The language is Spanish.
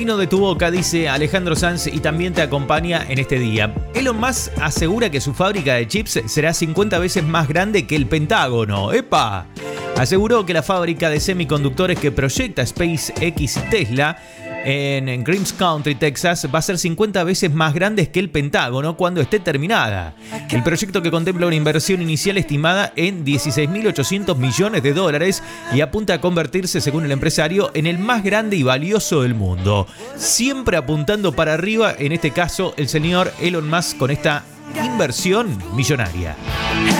destino de tu boca, dice Alejandro Sanz, y también te acompaña en este día. Elon Musk asegura que su fábrica de chips será 50 veces más grande que el Pentágono. ¡Epa! Aseguró que la fábrica de semiconductores que proyecta SpaceX y Tesla en Grimes Country, Texas, va a ser 50 veces más grande que el Pentágono cuando esté terminada. El proyecto, que contempla una inversión inicial estimada en $16.800 millones y apunta a convertirse, según el empresario, en el más grande y valioso del mundo. Siempre apuntando para arriba, en este caso, el señor Elon Musk con esta inversión millonaria.